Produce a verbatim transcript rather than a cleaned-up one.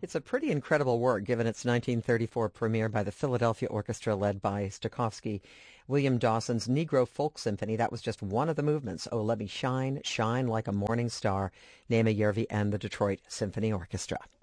It's a pretty incredible work given its nineteen thirty-four premiere by the Philadelphia Orchestra led by Stokowski. William Dawson's Negro Folk Symphony, that was just one of the movements. Oh, Let Me Shine, Shine Like a Morning Star, Nema Järvi and the Detroit Symphony Orchestra.